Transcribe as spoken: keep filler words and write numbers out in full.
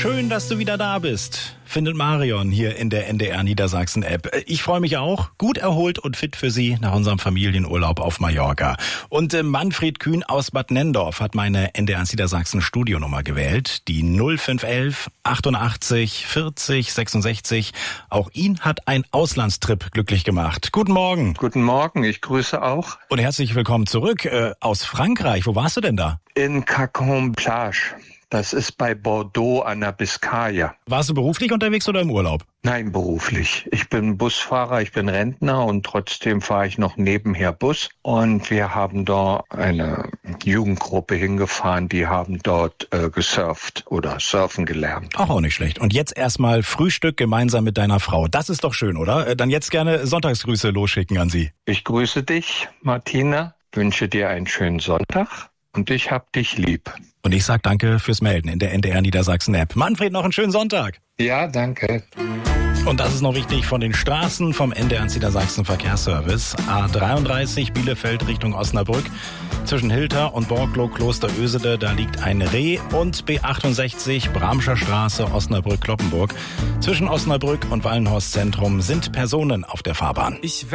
Schön, dass du wieder da bist, findet Marion hier in der N D R Niedersachsen-App. Ich freue mich auch, gut erholt und fit für Sie nach unserem Familienurlaub auf Mallorca. Und äh, Manfred Kühn aus Bad Nenndorf hat meine N D R Niedersachsen Studionummer gewählt, die null fünf elf achtundachtzig vierzig sechsundsechzig. Auch ihn hat ein Auslandstrip glücklich gemacht. Guten Morgen. Guten Morgen, ich grüße auch. Und herzlich willkommen zurück äh, aus Frankreich. Wo warst du denn da? In Cacon-Plage. Das ist bei Bordeaux an der Biskaya. Warst du beruflich unterwegs oder im Urlaub? Nein, beruflich. Ich bin Busfahrer, ich bin Rentner und trotzdem fahre ich noch nebenher Bus. Und wir haben da eine Jugendgruppe hingefahren, die haben dort äh, gesurft oder surfen gelernt. Ach, auch nicht schlecht. Und jetzt erstmal Frühstück gemeinsam mit deiner Frau. Das ist doch schön, oder? Dann jetzt gerne Sonntagsgrüße losschicken an sie. Ich grüße dich, Martina, wünsche dir einen schönen Sonntag und ich hab dich lieb. Und ich sag danke fürs Melden in der N D R Niedersachsen-App. Manfred, noch einen schönen Sonntag. Ja, danke. Und das ist noch wichtig von den Straßen vom N D R Niedersachsen Verkehrsservice. A dreiunddreißig Bielefeld Richtung Osnabrück. Zwischen Hilter und Borglo Kloster Ösede, da liegt ein Reh. Und B achtundsechzig Bramscher Straße Osnabrück-Kloppenburg. Zwischen Osnabrück und Wallenhorst Zentrum sind Personen auf der Fahrbahn. Ich